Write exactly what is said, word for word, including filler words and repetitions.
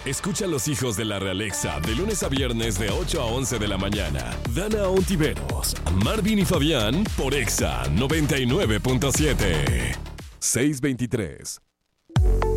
Escucha a los hijos de la realeza de lunes a viernes de ocho a once de la mañana. Dana Ontiveros, Marvin y Fabián por Exa noventa y nueve punto siete. seiscientos veintitrés.